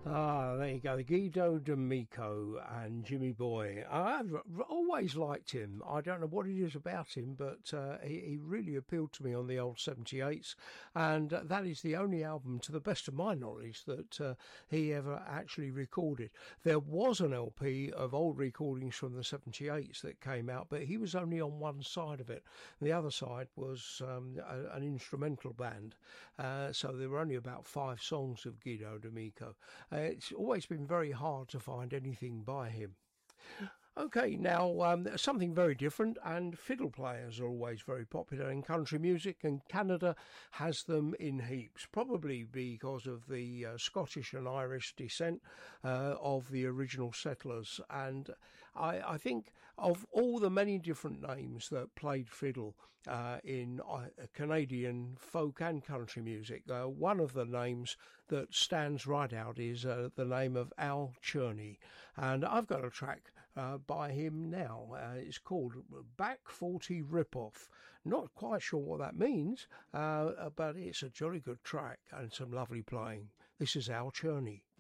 Ah, there you go. Guido D'Amico and Jimmy Boy. I've always liked him. I don't know what it is about him, but he really appealed to me on the old 78s. And that is the only album, to the best of my knowledge, that he ever actually recorded. There was an LP of old recordings from the 78s that came out, but he was only on one side of it. The other side was an instrumental band. So there were only about 5 songs of Guido D'Amico. It's always been very hard to find anything by him. Okay, now something very different, and fiddle players are always very popular in country music, and Canada has them in heaps, probably because of the Scottish and Irish descent of the original settlers. And I think of all the many different names that played fiddle in Canadian folk and country music, one of the names that stands right out is the name of Al Cherney, and I've got a track by him now. It's called Back 40 Ripoff. Not quite sure what that means, but it's a jolly good track and some lovely playing. This is Al Cherney.